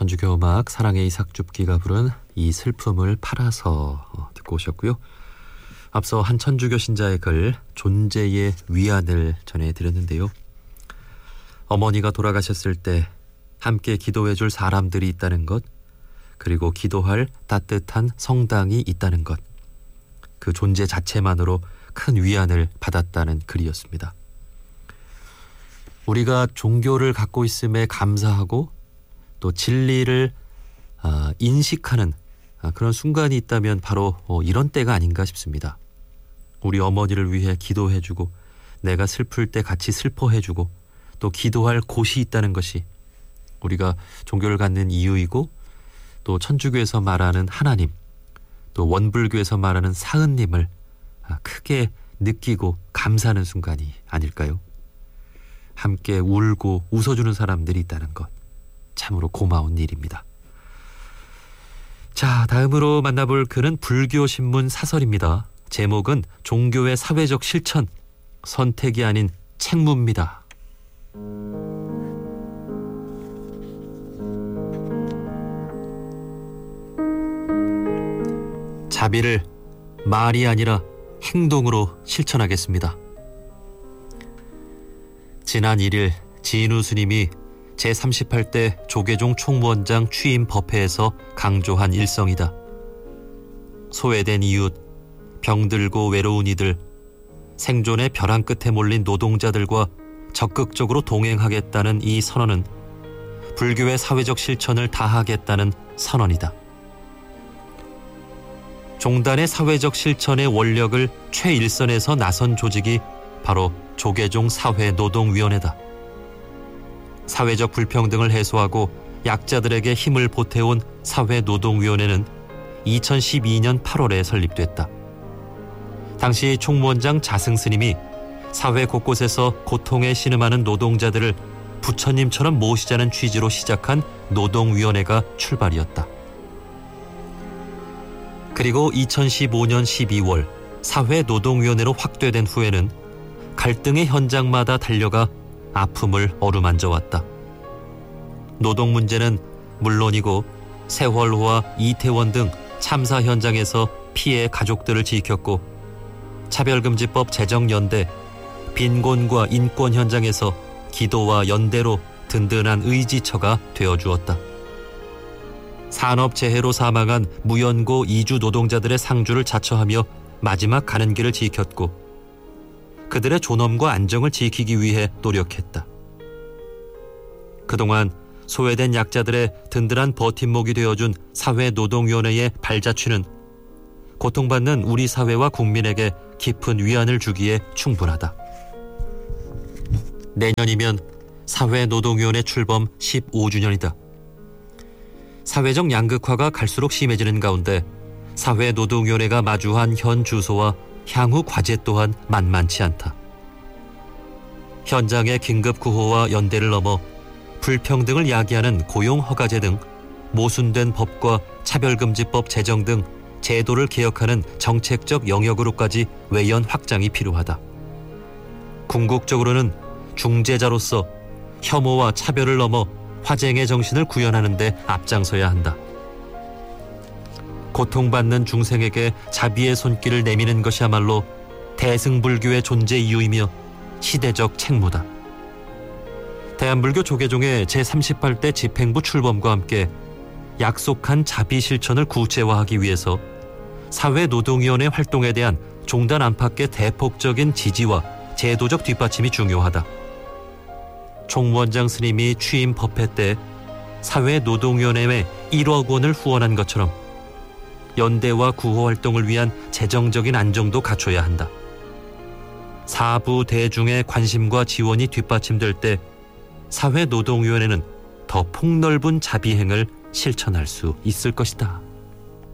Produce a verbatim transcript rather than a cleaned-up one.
천주교 음악 사랑의 이삭줍기가 부른 이 슬픔을 팔아서 듣고 오셨고요. 앞서 한 천주교 신자의 글 존재의 위안을 전해드렸는데요. 어머니가 돌아가셨을 때 함께 기도해 줄 사람들이 있다는 것, 그리고 기도할 따뜻한 성당이 있다는 것, 그 존재 자체만으로 큰 위안을 받았다는 글이었습니다. 우리가 종교를 갖고 있음에 감사하고 또 진리를 아, 인식하는 아, 그런 순간이 있다면 바로 어, 이런 때가 아닌가 싶습니다. 우리 어머니를 위해 기도해주고 내가 슬플 때 같이 슬퍼해주고 또 기도할 곳이 있다는 것이 우리가 종교를 갖는 이유이고, 또 천주교에서 말하는 하나님, 또 원불교에서 말하는 사은님을 아, 크게 느끼고 감사하는 순간이 아닐까요? 함께 울고 웃어주는 사람들이 있다는 것, 참으로 고마운 일입니다. 자, 다음으로 만나볼 글은 불교신문 사설입니다. 제목은 종교의 사회적 실천, 선택이 아닌 책무입니다. 자비를 말이 아니라 행동으로 실천하겠습니다. 지난 일 일 진우 스님이 제삼십팔 대 조계종 총무원장 취임 법회에서 강조한 일성이다. 소외된 이웃, 병들고 외로운 이들, 생존의 벼랑 끝에 몰린 노동자들과 적극적으로 동행하겠다는 이 선언은 불교의 사회적 실천을 다하겠다는 선언이다. 종단의 사회적 실천의 원력을 최일선에서 나선 조직이 바로 조계종 사회노동위원회다. 사회적 불평등을 해소하고 약자들에게 힘을 보태온 사회노동위원회는 이천십이 년 팔월에 설립됐다. 당시 총무원장 자승스님이 사회 곳곳에서 고통에 신음하는 노동자들을 부처님처럼 모시자는 취지로 시작한 노동위원회가 출발이었다. 그리고 이천십오 년 십이월 사회노동위원회로 확대된 후에는 갈등의 현장마다 달려가 아픔을 어루만져왔다. 노동 문제는 물론이고 세월호와 이태원 등 참사 현장에서 피해 가족들을 지켰고, 차별금지법 제정연대, 빈곤과 인권 현장에서 기도와 연대로 든든한 의지처가 되어주었다. 산업재해로 사망한 무연고 이주 노동자들의 상주를 자처하며 마지막 가는 길을 지켰고, 그들의 존엄과 안정을 지키기 위해 노력했다. 그동안 소외된 약자들의 든든한 버팀목이 되어준 사회노동위원회의 발자취는 고통받는 우리 사회와 국민에게 깊은 위안을 주기에 충분하다. 내년이면 사회노동위원회 출범 십오 주년이다. 사회적 양극화가 갈수록 심해지는 가운데 사회노동위원회가 마주한 현 주소와 향후 과제 또한 만만치 않다. 현장의 긴급 구호와 연대를 넘어 불평등을 야기하는 고용허가제 등 모순된 법과 차별금지법 제정 등 제도를 개혁하는 정책적 영역으로까지 외연 확장이 필요하다. 궁극적으로는 중재자로서 혐오와 차별을 넘어 화쟁의 정신을 구현하는 데 앞장서야 한다. 고통받는 중생에게 자비의 손길을 내미는 것이야말로 대승불교의 존재 이유이며 시대적 책무다. 대한불교 조계종의 제삼십팔 대 집행부 출범과 함께 약속한 자비 실천을 구체화하기 위해서 사회노동위원회 활동에 대한 종단 안팎의 대폭적인 지지와 제도적 뒷받침이 중요하다. 총무원장 스님이 취임 법회 때 사회노동위원회에 일억 원을 후원한 것처럼 연대와 구호 활동을 위한 재정적인 안정도 갖춰야 한다. 사부 대중의 관심과 지원이 뒷받침될 때 사회노동위원회는 더 폭넓은 자비행을 실천할 수 있을 것이다.